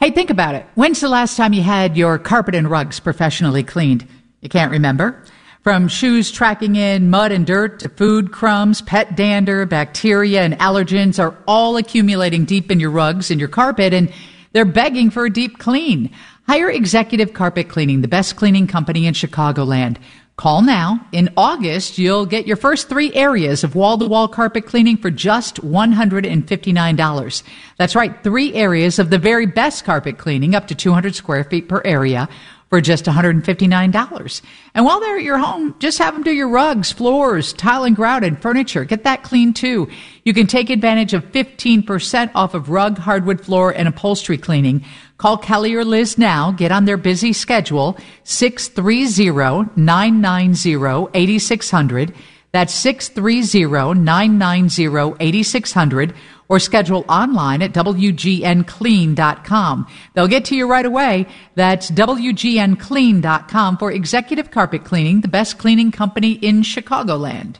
Hey, think about it. When's the last time you had your carpet and rugs professionally cleaned? You can't remember? From shoes tracking in mud and dirt to food crumbs, pet dander, bacteria, and allergens are all accumulating deep in your rugs and your carpet, and they're begging for a deep clean. Hire Executive Carpet Cleaning, the best cleaning company in Chicagoland. Call now. In August, you'll get your first 3 areas of wall-to-wall carpet cleaning for just $159. That's right, 3 areas of the very best carpet cleaning, up to 200 square feet per area, for just $159. And while they're at your home, just have them do your rugs, floors, tile and grout, and furniture. Get that clean too. You can take advantage of 15% off of rug, hardwood floor, and upholstery cleaning. Call Kelly or Liz now. Get on their busy schedule, 630-990-8600. That's 630-990-8600. Or schedule online at WGNclean.com. They'll get to you right away. That's WGNclean.com for Executive Carpet Cleaning, the best cleaning company in Chicagoland.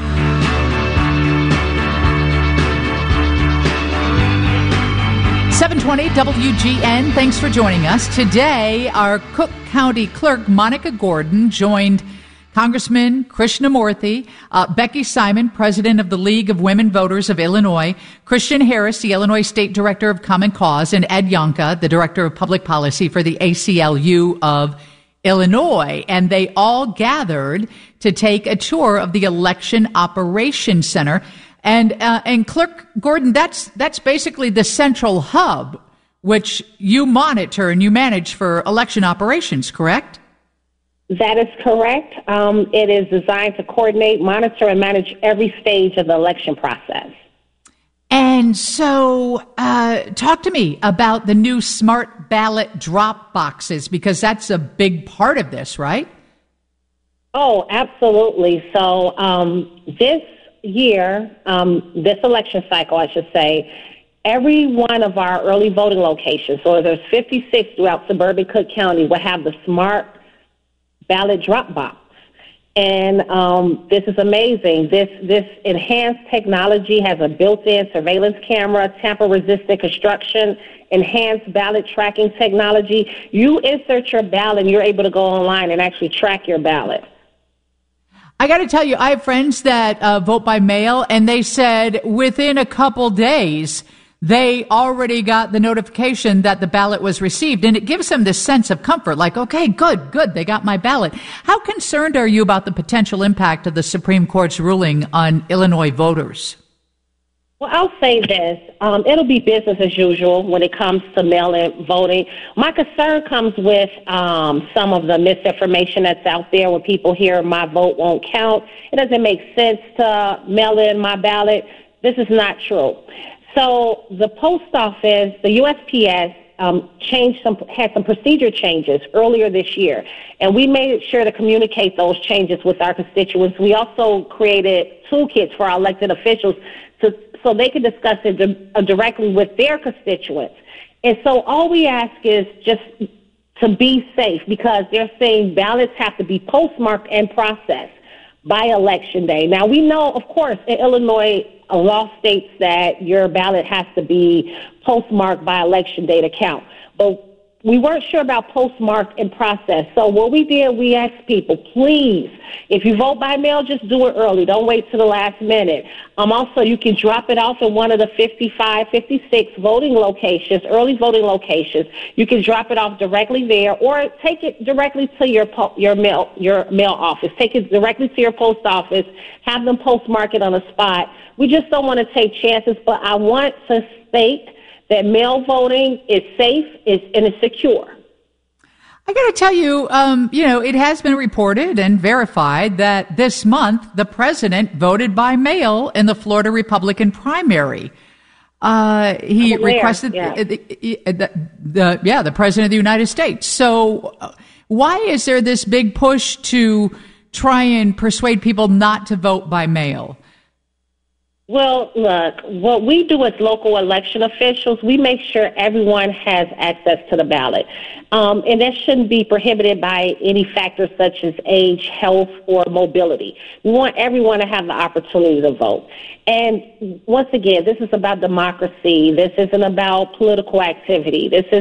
.720 WGN. Thanks for joining us. Today, our Cook County Clerk, Monica Gordon, joined Congressman Krishnamurthy, Becky Simon, president of the League of Women Voters of Illinois, Christian Harris, the Illinois State Director of Common Cause, and Ed Yonka, the Director of Public Policy for the ACLU of Illinois. And they all gathered to take a tour of the Election Operations Center. And Clerk Gordon, that's basically the central hub, which you monitor and you manage for election operations, correct? That is correct. It is designed to coordinate, monitor, and manage every stage of the election process. And so talk to me about the new smart ballot drop boxes, because that's a big part of this, right? Oh, absolutely. So this year, this election cycle, I should say, every one of our early voting locations, so there's 56 throughout suburban Cook County, will have the smart ballot drop box. And this is amazing. This enhanced technology has a built-in surveillance camera, tamper-resistant construction, enhanced ballot tracking technology. You insert your ballot and you're able to go online and actually track your ballot. I got to tell you, I have friends that vote by mail, and they said within a couple days, they already got the notification that the ballot was received, and it gives them this sense of comfort, like, okay, good, they got my ballot. How concerned are you about the potential impact of the Supreme Court's ruling on Illinois voters? Well, I'll say this. It'll be business as usual when it comes to mail-in voting. My concern comes with some of the misinformation that's out there when people hear my vote won't count. It doesn't make sense to mail in my ballot. This is not true. So the post office, the USPS, had some procedure changes earlier this year, and we made sure to communicate those changes with our constituents. We also created toolkits for our elected officials so they can discuss it directly with their constituents. And so all we ask is just to be safe, because they're saying ballots have to be postmarked and processed by Election Day. Now, we know, of course, in Illinois, a law states that your ballot has to be postmarked by Election Day to count. But we weren't sure about postmarked and processed. So what we did, we asked people, please, if you vote by mail, just do it early. Don't wait till the last minute. Also, you can drop it off in one of the 55, 56 voting locations, early voting locations. You can drop it off directly there, or take it directly to your mail office. Take it directly to your post office. Have them postmark it on the spot. We just don't want to take chances, but I want to state that mail voting is safe and it's secure. I got to tell you, it has been reported and verified that this month the president voted by mail in the Florida Republican primary. He requested the president of the United States. So why is there this big push to try and persuade people not to vote by mail? Well, look, what we do as local election officials, we make sure everyone has access to the ballot. And that shouldn't be prohibited by any factors such as age, health, or mobility. We want everyone to have the opportunity to vote. And once again, this is about democracy. This isn't about political activity. This is